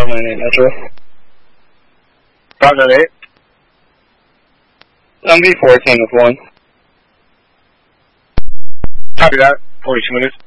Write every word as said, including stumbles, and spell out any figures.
Tower nine eight Metro. Roger that eight. I'm V fourteen with one. Copy that. forty-two minutes.